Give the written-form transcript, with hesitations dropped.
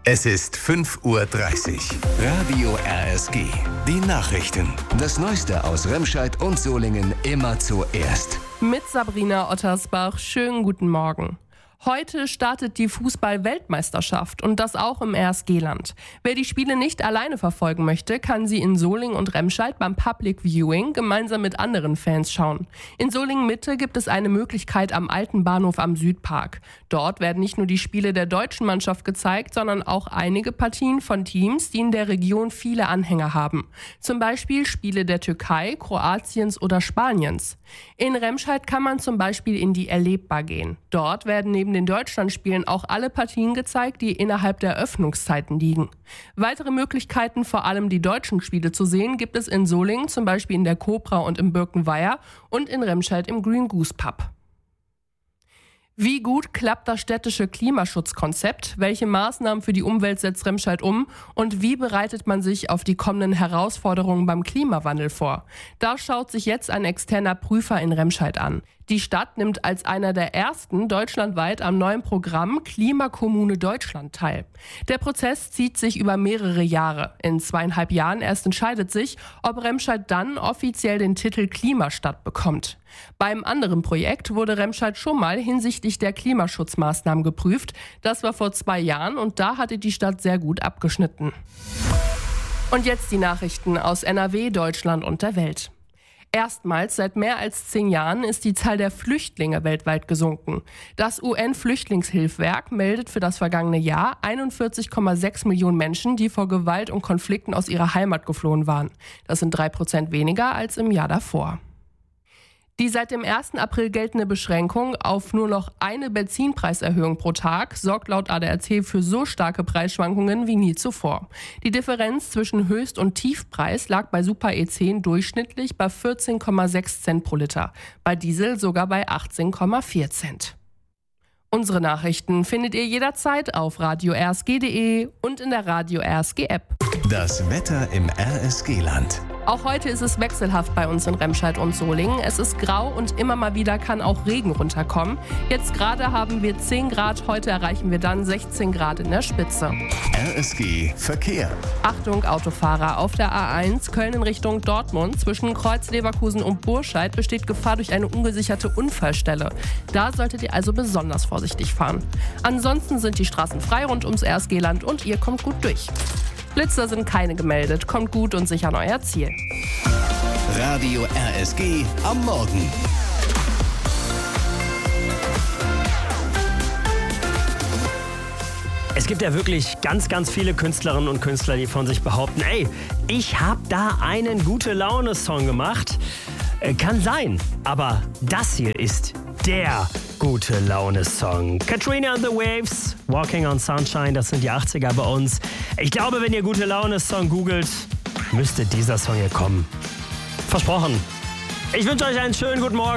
Es ist 5:30 Uhr. Radio RSG. Die Nachrichten. Das Neueste aus Remscheid und Solingen immer zuerst. Mit Sabrina Ottersbach. Schönen guten Morgen. Heute startet die Fußball-Weltmeisterschaft und das auch im RSG-Land. Wer die Spiele nicht alleine verfolgen möchte, kann sie in Solingen und Remscheid beim Public Viewing gemeinsam mit anderen Fans schauen. In Solingen-Mitte gibt es eine Möglichkeit am alten Bahnhof am Südpark. Dort werden nicht nur die Spiele der deutschen Mannschaft gezeigt, sondern auch einige Partien von Teams, die in der Region viele Anhänger haben. Zum Beispiel Spiele der Türkei, Kroatiens oder Spaniens. In Remscheid kann man zum Beispiel in die Erlebbar gehen. Dort werden neben den Deutschlandspielen auch alle Partien gezeigt, die innerhalb der Öffnungszeiten liegen. Weitere Möglichkeiten, vor allem die deutschen Spiele zu sehen, gibt es in Solingen, zum Beispiel in der Cobra und im Birkenweiher und in Remscheid im Green Goose Pub. Wie gut klappt das städtische Klimaschutzkonzept? Welche Maßnahmen für die Umwelt setzt Remscheid um? Und wie bereitet man sich auf die kommenden Herausforderungen beim Klimawandel vor? Da schaut sich jetzt ein externer Prüfer in Remscheid an. Die Stadt nimmt als einer der ersten deutschlandweit am neuen Programm Klimakommune Deutschland teil. Der Prozess zieht sich über mehrere Jahre. In 2,5 Jahren erst entscheidet sich, ob Remscheid dann offiziell den Titel Klimastadt bekommt. Beim anderen Projekt wurde Remscheid schon mal hinsichtlich der Klimaschutzmaßnahmen geprüft. Das war vor 2 Jahren und da hatte die Stadt sehr gut abgeschnitten. Und jetzt die Nachrichten aus NRW, Deutschland und der Welt. Erstmals seit mehr als 10 Jahren ist die Zahl der Flüchtlinge weltweit gesunken. Das UN-Flüchtlingshilfswerk meldet für das vergangene Jahr 41,6 Millionen Menschen, die vor Gewalt und Konflikten aus ihrer Heimat geflohen waren. Das sind 3% weniger als im Jahr davor. Die seit dem 1. April geltende Beschränkung auf nur noch eine Benzinpreiserhöhung pro Tag sorgt laut ADAC für so starke Preisschwankungen wie nie zuvor. Die Differenz zwischen Höchst- und Tiefpreis lag bei Super E10 durchschnittlich bei 14,6 Cent pro Liter, bei Diesel sogar bei 18,4 Cent. Unsere Nachrichten findet ihr jederzeit auf radio-rsg.de und in der Radio RSG App. Das Wetter im RSG-Land. Auch heute ist es wechselhaft bei uns in Remscheid und Solingen. Es ist grau und immer mal wieder kann auch Regen runterkommen. Jetzt gerade haben wir 10 Grad, heute erreichen wir dann 16 Grad in der Spitze. RSG Verkehr. Achtung Autofahrer, auf der A1 Köln in Richtung Dortmund zwischen Kreuz-Leverkusen und Burscheid besteht Gefahr durch eine ungesicherte Unfallstelle. Da solltet ihr also besonders vorsichtig fahren. Ansonsten sind die Straßen frei rund ums RSG-Land und ihr kommt gut durch. Blitzer sind keine gemeldet. Kommt gut und sicher an euer Ziel. Radio RSG am Morgen. Es gibt ja wirklich ganz, ganz viele Künstlerinnen und Künstler, die von sich behaupten, ey, ich habe da einen Gute-Laune-Song gemacht. Kann sein, aber das hier ist der Gute-Laune-Song. Katrina and the Waves, Walking on Sunshine, das sind die 80er bei uns. Ich glaube, wenn ihr Gute-Laune-Song googelt, müsste dieser Song hier kommen. Versprochen. Ich wünsche euch einen schönen guten Morgen.